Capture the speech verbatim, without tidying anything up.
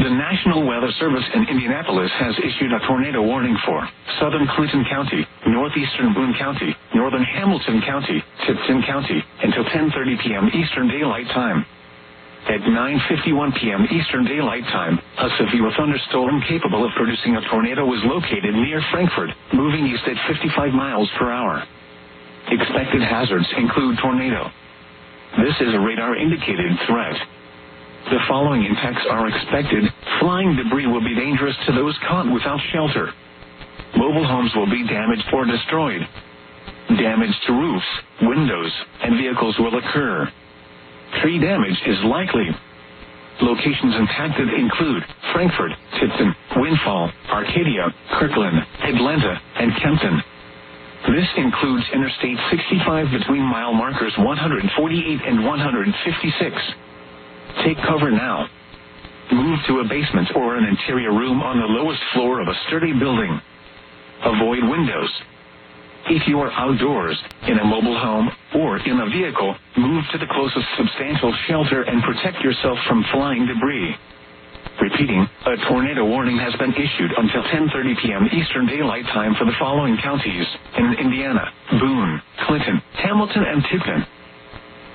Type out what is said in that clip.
The National Weather Service in Indianapolis has issued a tornado warning for southern Clinton County, northeastern Boone County, northern Hamilton County, Tipton County, until ten thirty p.m. Eastern Daylight Time. At nine fifty-one p.m. Eastern Daylight Time, a severe thunderstorm capable of producing a tornado was located near Frankfort, moving east at fifty-five miles per hour. Expected hazards include tornado. This is a radar-indicated threat. The following impacts are expected. Flying debris will be dangerous to those caught without shelter. Mobile homes will be damaged or destroyed. Damage to roofs, windows, and vehicles will occur. Tree damage is likely. Locations impacted include Frankfort, Tipton, Windfall, Arcadia, Kirkland, Atlanta, and Kempton. This includes Interstate sixty-five between mile markers one forty-eight and one fifty-six. Take cover now. Move to a basement or an interior room on the lowest floor of a sturdy building. Avoid windows. If you are outdoors, in a mobile home, or in a vehicle, move to the closest substantial shelter and protect yourself from flying debris. Repeating, a tornado warning has been issued until ten thirty p.m. Eastern Daylight Time for the following counties in Indiana: Boone, Clinton, Hamilton, and Tipton.